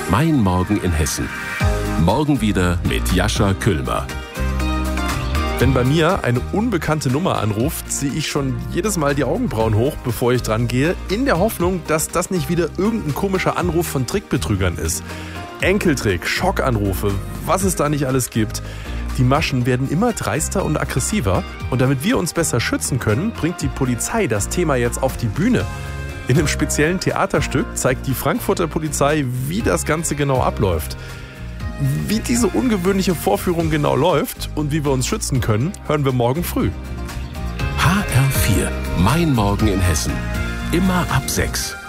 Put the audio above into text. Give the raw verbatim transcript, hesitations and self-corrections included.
Mein Morgen in Hessen. Morgen wieder mit Jascha Küllmer. Wenn bei mir eine unbekannte Nummer anruft, ziehe ich schon jedes Mal die Augenbrauen hoch, bevor ich dran gehe, in der Hoffnung, dass das nicht wieder irgendein komischer Anruf von Trickbetrügern ist. Enkeltrick, Schockanrufe, was es da nicht alles gibt. Die Maschen werden immer dreister und aggressiver und damit wir uns besser schützen können, bringt die Polizei das Thema jetzt auf die Bühne. In einem speziellen Theaterstück zeigt die Frankfurter Polizei, wie das Ganze genau abläuft. Wie diese ungewöhnliche Vorführung genau läuft und wie wir uns schützen können, hören wir morgen früh. H R vier, Mein Morgen in Hessen. Immer ab sechs.